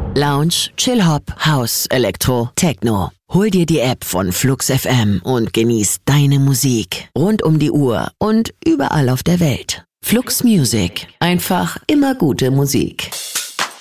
Lounge, Chill-Hop, House, Elektro, Techno. Hol dir die App von Flux FM und genieß deine Musik. Rund um die Uhr und überall auf der Welt. Flux Music. Einfach immer gute Musik.